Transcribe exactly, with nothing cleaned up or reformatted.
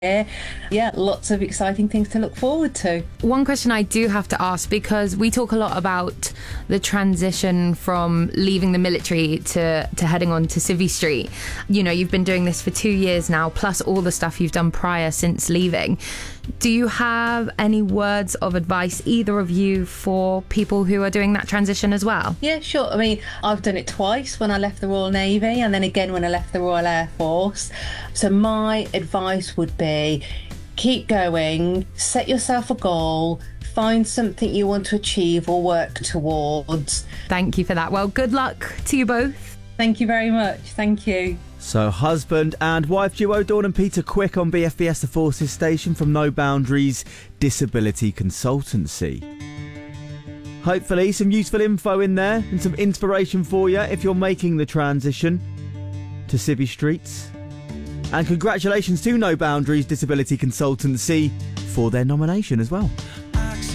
Yeah, lots of exciting things to look forward to. One question I do have to ask, because we talk a lot about the transition from leaving the military to, to heading on to Civvy Street. You know, you've been doing this for two years now, plus all the stuff you've done prior since leaving. Do you have any words of advice, either of you, for people who are doing that transition as well? Yeah, sure. I mean, I've done it twice, when I left the Royal Navy and then again when I left the Royal Air Force. So my advice would be keep going, set yourself a goal, find something you want to achieve or work towards. Thank you for that. Well, good luck to you both. Thank you very much. Thank you. So husband and wife duo Dawn and Peter Quick on B F B S The Forces Station from No Boundaries Disability Consultancy. Hopefully some useful info in there and some inspiration for you if you're making the transition to Civvy Streets. And congratulations to No Boundaries Disability Consultancy for their nomination as well.